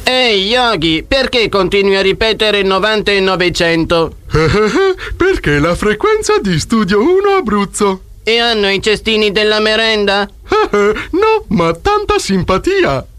Ehi Yogi, perché continui a ripetere 90 e 900? Perché la frequenza di Studio 1 Abruzzo. E hanno i cestini della merenda? No, ma tanta simpatia.